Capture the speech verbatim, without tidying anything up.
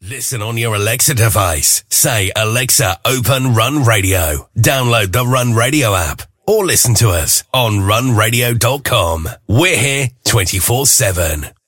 Listen on your Alexa device. Say, Alexa, open Run Radio. Download the Run Radio app or listen to us on run radio dot com. We're here twenty-four seven.